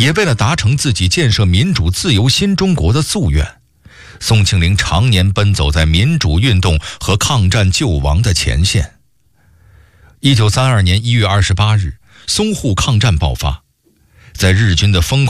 也为了达成自己建设民主自由新中国的夙愿，宋庆龄常年奔走在民主运动和抗战救亡的前线。1932年1月28日，淞沪抗战爆发，在日军的疯狂